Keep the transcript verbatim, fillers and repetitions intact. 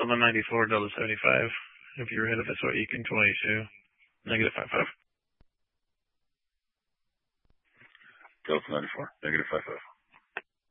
Delta ninety-four, Delta seventy-five. If you're ahead of us, what, Ekin twenty-two. Negative five five. Delta ninety-four, negative five five.